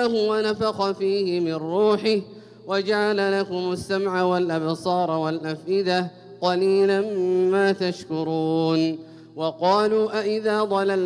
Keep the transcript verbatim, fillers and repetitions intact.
الله ونفخ فيه من روحه وجعل لكم السمع والأبصار والأفئدة قليلا ما تشكرون. وقالوا أئذا ضللنا